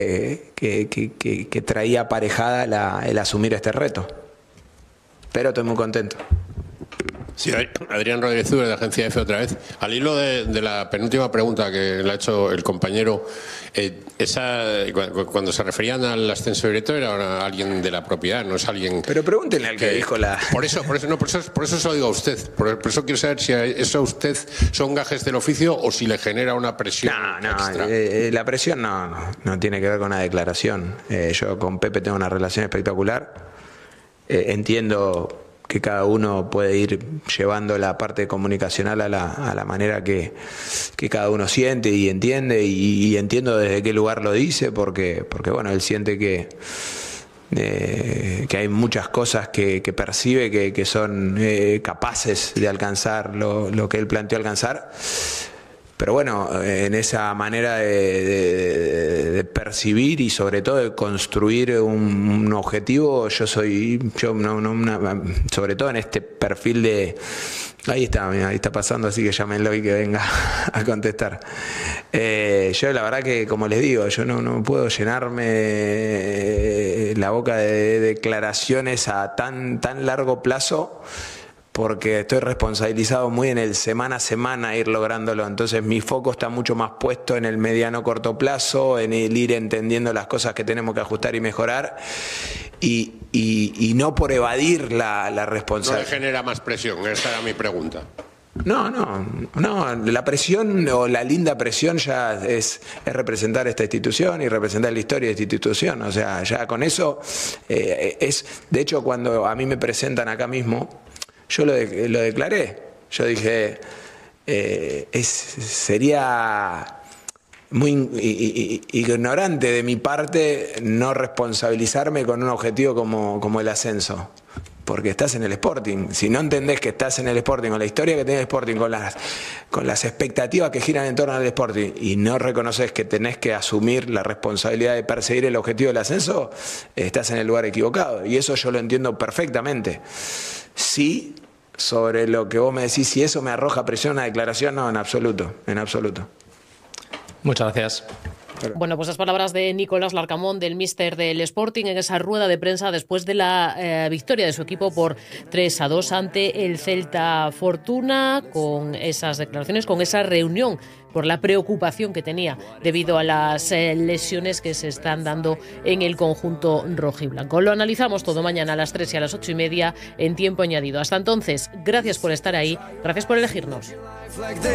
que traía aparejada el asumir este reto. Pero estoy muy contento. Sí, Adrián Rodríguez Zúñiga, de Agencia EFE, otra vez. Al hilo de la penúltima pregunta que le ha hecho el compañero, cuando se referían al ascenso directo era alguien de la propiedad, no es alguien... Pero pregúntenle al que dijo la... Por eso se lo digo a usted. Por eso quiero saber si eso a usted son gajes del oficio o si le genera una presión extra. La presión no tiene que ver con una declaración. Yo con Pepe tengo una relación espectacular. Entiendo que cada uno puede ir llevando la parte comunicacional a la manera que cada uno siente y entiende, y entiendo desde qué lugar lo dice, porque bueno, él siente que hay muchas cosas que percibe que son capaces de alcanzar lo que él planteó alcanzar. Pero bueno, en esa manera de percibir y sobre todo de construir un objetivo, sobre todo en este perfil de... Ahí está pasando, así que llámenlo y que venga a contestar. Yo la verdad que, como les digo, yo no puedo llenarme la boca de declaraciones a tan largo plazo, porque estoy responsabilizado muy en el semana a semana ir lográndolo. Entonces mi foco está mucho más puesto en el mediano corto plazo, en el ir entendiendo las cosas que tenemos que ajustar y mejorar, y no por evadir la responsabilidad. No le genera más presión, esa era mi pregunta. No, la presión, o la linda presión, ya es representar esta institución y representar la historia de esta institución. O sea, ya con eso de hecho, cuando a mí me presentan acá mismo, yo lo declaré. Yo dije, sería muy ignorante de mi parte no responsabilizarme con un objetivo como el ascenso. Porque estás en el Sporting. Si no entendés que estás en el Sporting, con la historia que tiene el Sporting, con las expectativas que giran en torno al Sporting, y no reconoces que tenés que asumir la responsabilidad de perseguir el objetivo del ascenso, estás en el lugar equivocado. Y eso yo lo entiendo perfectamente. Sí, sobre lo que vos me decís, si eso me arroja presión a declaración, no, en absoluto. Muchas gracias. Bueno, pues las palabras de Nicolás Larcamón, del míster del Sporting, en esa rueda de prensa después de la victoria de su equipo por 3-2 ante el Celta Fortuna, con esas declaraciones, con esa reunión por la preocupación que tenía debido a las lesiones que se están dando en el conjunto rojiblanco. Lo analizamos todo mañana a las 3 y a las 8:30 en Tiempo Añadido. Hasta entonces, gracias por estar ahí, gracias por elegirnos.